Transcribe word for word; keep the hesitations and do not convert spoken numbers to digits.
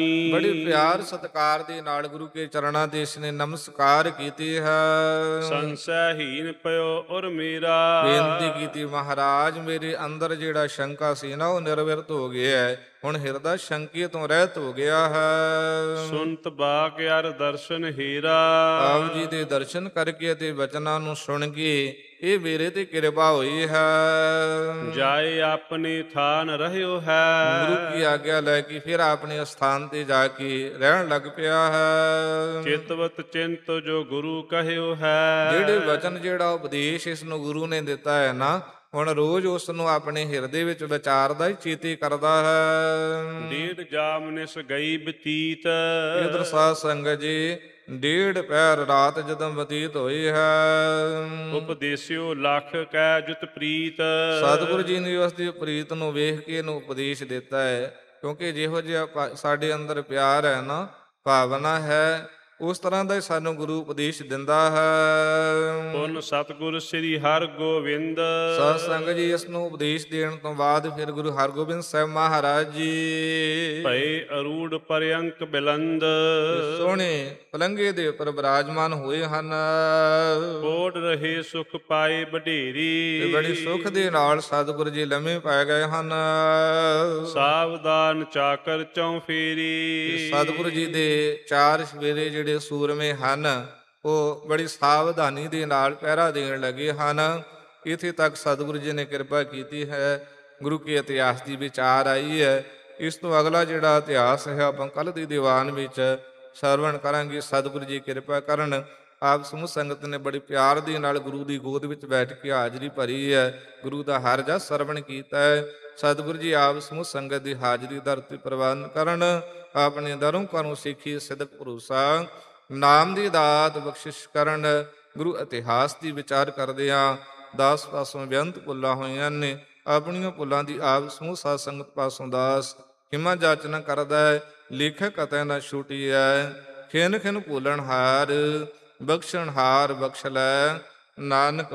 ਬੜੀ ਪਿਆਰ ਸਤਿਕਾਰ ਦੇ ਨਾਲ ਗੁਰੂ ਕੇ ਚਰਨਾਂ ਤੇ ਇਸ ਨੇ ਨਮਸਕਾਰ ਕੀਤੀ ਹੈ। ਸੰਸੈਹੀਨ ਪਇਓ ਔਰ ਮੇਰਾ। ਬੇਨਤੀ ਕੀਤੀ, ਮਹਾਰਾਜ ਮੇਰੇ ਅੰਦਰ ਜਿਹੜਾ ਸ਼ੰਕਾ ਸੀ ਨਾ ਉਹ ਨਿਰਵਿਰਤ ਹੋ ਗਿਆ ਹੈ, ਹੁਣ ਹਿਰਦਾ ਸ਼ੰਕੇ ਤੋਂ ਰਹਿਤ ਹੋ ਗਿਆ ਹੈ। ਸੁਨਤ ਬਾਕ ਅਰ ਦਰਸ਼ਨ ਹੀਰਾ। ਆਪ ਜੀ ਦੇ ਦਰਸ਼ਨ ਕਰਕੇ ਤੇ ਬਚਨਾਂ ਨੂੰ ਸੁਣ ਕੇ ਇਹ ਮੇਰੇ ਤੇ ਕਿਰਪਾ ਹੋਈ ਹੈ। ਜਾਏ ਆਪਣੇ ਥਾਨ ਰਹਿਓ ਹੈ। ਗੁਰੂ ਕੀ ਆਗਿਆ ਲੈ ਕੇ ਫਿਰ ਆਪਣੇ ਸਥਾਨ ਤੇ ਜਾ ਕੇ ਰਹਿਣ ਲੱਗ ਪਿਆ ਹੈ। ਚਿਤਵਤ ਚਿੰਤ ਜੋ ਗੁਰੂ ਕਹਿਓ ਹੈ। ਜਿਹੜੇ ਵਚਨ ਜਿਹੜਾ ਉਪਦੇਸ਼ ਇਸ ਨੂੰ ਗੁਰੂ ਨੇ ਦਿੱਤਾ ਹੈ ਨਾ, ਹੁਣ ਰੋਜ਼ ਉਸ ਨੂੰ ਆਪਣੇ ਹਿਰਦੇ ਵਿੱਚ ਵਿਚਾਰਦਾ ਹੀ ਚੇਤੇ ਕਰਦਾ ਹੈ। ਡੇਢ ਜਾਮ ਨਿਸ ਗਈ ਬਤੀਤ। ਇਧਰ ਸਾਧ ਸੰਗਤ ਜੀ ਡੇਢ ਪਹਿਰ ਰਾਤ ਜਦੋਂ ਬਤੀਤ ਹੋਈ ਹੈ। ਉਪਦੇਸਿਓ ਲੱਖ ਕੈ ਜੁਤ ਪ੍ਰੀਤ। ਸਤਿਗੁਰੂ ਜੀ ਨੇ ਉਸ ਦੀ ਪ੍ਰੀਤ ਨੂੰ ਵੇਖ ਕੇ ਇਹਨੂੰ ਉਪਦੇਸ਼ ਦਿੱਤਾ ਹੈ, ਕਿਉਂਕਿ ਜਿਹੋ ਜਿਹਾ ਸਾਡੇ ਅੰਦਰ ਪਿਆਰ ਹੈ ਨਾ, ਭਾਵਨਾ ਹੈ, ਉਸ ਤਰ੍ਹਾਂ ਦਾ ਹੀ ਸਾਨੂੰ ਗੁਰੂ ਉਪਦੇਸ਼ ਦਿੰਦਾ ਹੈ। ਪੁਨ ਸਤਿਗੁਰ ਸ੍ਰੀ ਹਰਿ ਗੋਬਿੰਦ। ਸਾਧ ਸੰਗਤ ਜੀ ਇਸ ਨੂੰ ਉਪਦੇਸ਼ ਦੇਣ ਤੋਂ ਬਾਅਦ ਫਿਰ ਗੁਰੂ ਹਰਗੋਬਿੰਦ ਸਾਹਿਬ ਮਹਾਰਾਜ ਜੀ ਭਏ ਅਰੂੜ ਪਰਯੰਕ ਬਿਲੰਦ। ਸੋਹਣੇ ਪਲੰਗੇ ਦੇ ਉੱਪਰ ਬਿਰਾਜਮਾਨ ਹੋਏ ਹਨ। ਕੋਟ ਰਹੇ ਸੁਖ ਪਾਏ ਵਡੇਰੀ। ਤੇ ਬੜੀ ਸੁਖ ਦੇ ਨਾਲ ਸਤਿਗੁਰੂ ਜੀ ਲੰਮੇ ਪੈ ਗਏ ਹਨ। ਸਾਵਧਾਨ ਚਾਕਰ ਚੌ ਫੇਰੀ। ਸਤਿਗੁਰੂ ਜੀ ਦੇ ਚਾਰ ਸਵੇਰੇ ਜਿਹੜੇ ਸੂਰਮੇ ਹਨ ਉਹ ਬੜੀ ਸਾਵਧਾਨੀ ਦੇ ਨਾਲ ਪਹਿਰਾ ਦੇਣ ਲੱਗੇ ਹਨ। ਇੱਥੇ ਤੱਕ ਸਤਿਗੁਰੂ ਜੀ ਨੇ ਕਿਰਪਾ ਕੀਤੀ ਹੈ। ਗੁਰੂ ਕੇ ਇਤਿਹਾਸ ਦੀ ਵਿਚਾਰ ਆਈ ਹੈ। ਇਸ ਤੋਂ ਅਗਲਾ ਜਿਹੜਾ ਇਤਿਹਾਸ ਹੈ ਆਪਾਂ ਕੱਲ੍ਹ ਦੀ ਦੀਵਾਨ ਵਿੱਚ ਸਰਵਣ ਕਰਾਂਗੇ। ਸਤਿਗੁਰੂ ਜੀ ਕਿਰਪਾ ਕਰਨ। ਆਪ ਸਮੂਹ ਸੰਗਤ ਨੇ ਬੜੀ ਪਿਆਰ ਦੇ ਨਾਲ ਗੁਰੂ ਦੀ ਗੋਦ ਵਿੱਚ ਬੈਠ ਕੇ ਹਾਜ਼ਰੀ ਭਰੀ ਹੈ, ਗੁਰੂ ਦਾ ਹਰ ਜਸ ਸਰਵਣ ਕੀਤਾ ਹੈ। ਸਤਿਗੁਰੂ ਜੀ ਆਪ ਸਮੂਹ ਸੰਗਤ ਦੀ ਹਾਜ਼ਰੀ ਦਰ ਤੇ ਪ੍ਰਵਾਨ ਕਰਨ। ਆਪਣੇ ਦਰੋਂ ਘਰੋਂ ਸਿੱਖੀ ਸਿਦਕ ਭਰੋਸਾ ਨਾਮ ਦੀ ਦਾਤ ਬਖਸ਼ਿਸ਼ ਕਰਨ। ਗੁਰੂ ਇਤਿਹਾਸ ਦੀ ਵਿਚਾਰ ਕਰਦਿਆਂ ਦਾਸ ਪਾਸੋਂ ਬੇਅੰਤ ਭੁੱਲਾਂ ਹੋਈਆਂ ਨੇ, ਆਪਣੀਆਂ ਭੁੱਲਾਂ ਦੀ ਆਪ ਸਮੂਹ ਸਾਧ ਸੰਗਤ ਪਾਸੋਂ ਦਾਸ ਖਿਮਾ ਜਾਚਨਾ ਕਰਦਾ ਹੈ। ਲੇਖਕ ਅਤੇ ਨਾ ਛੂਟੀ ਹੈ, ਖਿਨ ਖਿਨ ਭੁੱਲਣ ਹਾਰ ਬਖਸ਼ਣ ਹਾਰ ਬਖਸ਼ ਲੈ ਨਾਨਕ